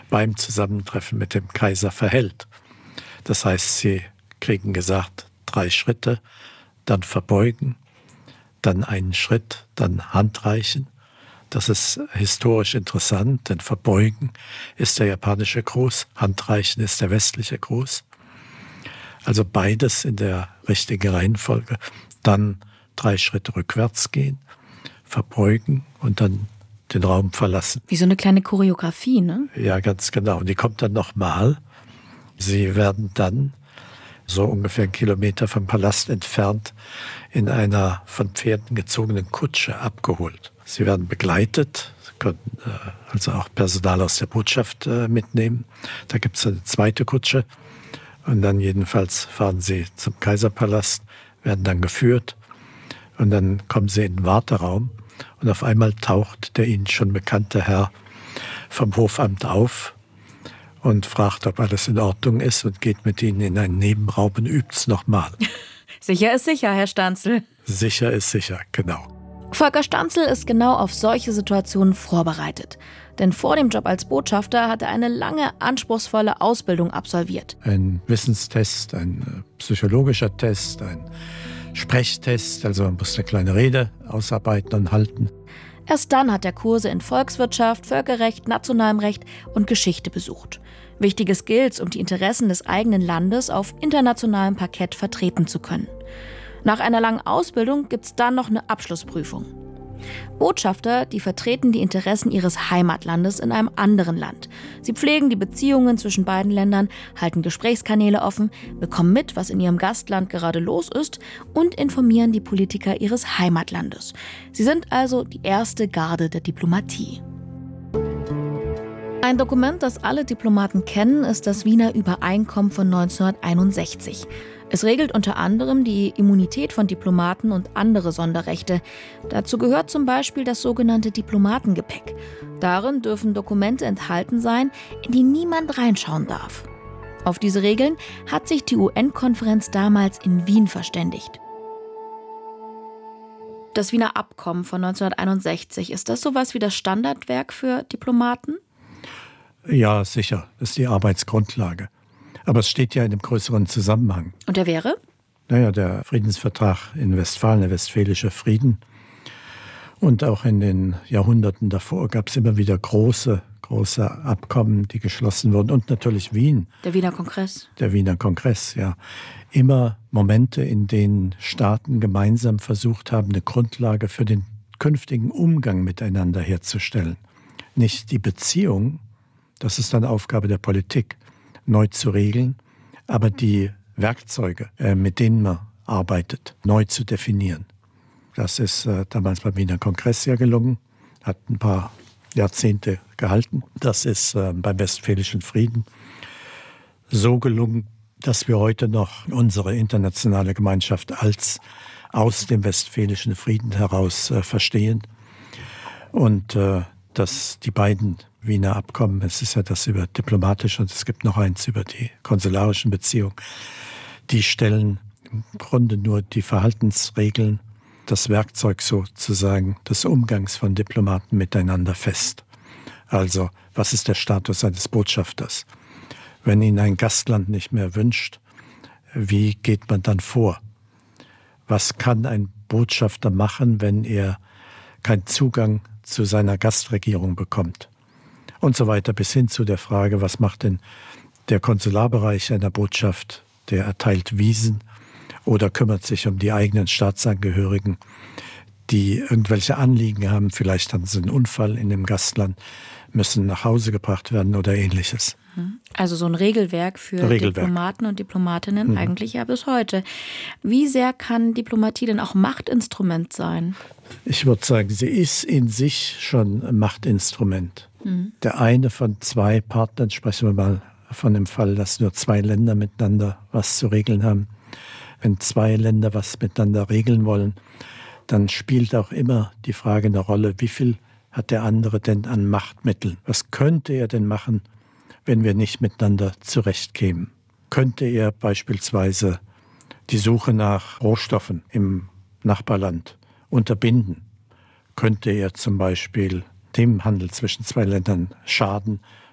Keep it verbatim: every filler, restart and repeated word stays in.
beim Zusammentreffen mit dem Kaiser verhält. Das heißt, sie kriegen gesagt, drei Schritte, dann verbeugen, dann einen Schritt, dann Handreichen. Das ist historisch interessant, denn verbeugen ist der japanische Gruß, Handreichen ist der westliche Gruß. Also beides in der richtigen Reihenfolge. Dann drei Schritte rückwärts gehen, verbeugen und dann den Raum verlassen. Wie so eine kleine Choreografie, ne? Ja, ganz genau. Und die kommt dann nochmal. Sie werden dann so ungefähr einen Kilometer vom Palast entfernt in einer von Pferden gezogenen Kutsche abgeholt. Sie werden begleitet, Sie können äh, also auch Personal aus der Botschaft äh, mitnehmen. Da gibt es eine zweite Kutsche. Und dann jedenfalls fahren sie zum Kaiserpalast, werden dann geführt. Und dann kommen sie in den Warteraum. Und auf einmal taucht der ihnen schon bekannte Herr vom Hofamt auf und fragt, ob alles in Ordnung ist und geht mit ihnen in einen Nebenraum und übt es nochmal. Sicher ist sicher, Herr Stanzel. Sicher ist sicher, genau. Volker Stanzel ist genau auf solche Situationen vorbereitet. Denn vor dem Job als Botschafter hat er eine lange, anspruchsvolle Ausbildung absolviert. Ein Wissenstest, ein psychologischer Test, ein Sprechtest, also man muss eine kleine Rede ausarbeiten und halten. Erst dann hat er Kurse in Volkswirtschaft, Völkerrecht, nationalem Recht und Geschichte besucht. Wichtige Skills, um die Interessen des eigenen Landes auf internationalem Parkett vertreten zu können. Nach einer langen Ausbildung gibt's dann noch eine Abschlussprüfung. Botschafter, die vertreten die Interessen ihres Heimatlandes in einem anderen Land. Sie pflegen die Beziehungen zwischen beiden Ländern, halten Gesprächskanäle offen, bekommen mit, was in ihrem Gastland gerade los ist und informieren die Politiker ihres Heimatlandes. Sie sind also die erste Garde der Diplomatie. Ein Dokument, das alle Diplomaten kennen, ist das Wiener Übereinkommen von neunzehnhunderteinundsechzig. Es regelt unter anderem die Immunität von Diplomaten und andere Sonderrechte. Dazu gehört zum Beispiel das sogenannte Diplomatengepäck. Darin dürfen Dokumente enthalten sein, in die niemand reinschauen darf. Auf diese Regeln hat sich die U N-Konferenz damals in Wien verständigt. Das Wiener Abkommen von neunzehnhunderteinundsechzig, ist das sowas wie das Standardwerk für Diplomaten? Ja, sicher. Das ist die Arbeitsgrundlage. Aber es steht ja in einem größeren Zusammenhang. Und der wäre? Naja, der Friedensvertrag in Westfalen, der Westfälische Frieden. Und auch in den Jahrhunderten davor gab es immer wieder große, große Abkommen, die geschlossen wurden. Und natürlich Wien. Der Wiener Kongress. Der Wiener Kongress, ja. Immer Momente, in denen Staaten gemeinsam versucht haben, eine Grundlage für den künftigen Umgang miteinander herzustellen. Nicht die Beziehung, das ist dann Aufgabe der Politik, neu zu regeln, aber die Werkzeuge, äh, mit denen man arbeitet, neu zu definieren. Das ist äh, damals beim Wiener Kongress ja gelungen, hat ein paar Jahrzehnte gehalten. Das ist äh, beim Westfälischen Frieden so gelungen, dass wir heute noch unsere internationale Gemeinschaft als aus dem Westfälischen Frieden heraus äh, verstehen. Und äh, dass die beiden Wiener Abkommen, es ist ja das über diplomatische und es gibt noch eins über die konsularischen Beziehungen, die stellen im Grunde nur die Verhaltensregeln, das Werkzeug sozusagen des Umgangs von Diplomaten miteinander fest. Also, was ist der Status eines Botschafters? Wenn ihn ein Gastland nicht mehr wünscht, wie geht man dann vor? Was kann ein Botschafter machen, wenn er keinen Zugang zu seiner Gastregierung bekommt? Und so weiter, bis hin zu der Frage, was macht denn der Konsularbereich einer Botschaft? Der erteilt Visen oder kümmert sich um die eigenen Staatsangehörigen, die irgendwelche Anliegen haben. Vielleicht haben sie einen Unfall in dem Gastland, müssen nach Hause gebracht werden oder Ähnliches. Also so ein Regelwerk für Regelwerk. Diplomaten und Diplomatinnen, mhm. eigentlich ja bis heute. Wie sehr kann Diplomatie denn auch Machtinstrument sein? Ich würde sagen, sie ist in sich schon ein Machtinstrument. Mhm. Der eine von zwei Partnern, sprechen wir mal von dem Fall, dass nur zwei Länder miteinander was zu regeln haben. Wenn zwei Länder was miteinander regeln wollen, dann spielt auch immer die Frage eine Rolle, wie viel hat der andere denn an Machtmitteln? Was könnte er denn machen, wenn wir nicht miteinander zurechtkämen? Könnte er beispielsweise die Suche nach Rohstoffen im Nachbarland unterbinden? Könnte er zum Beispiel dem Handel zwischen zwei Ländern schaden,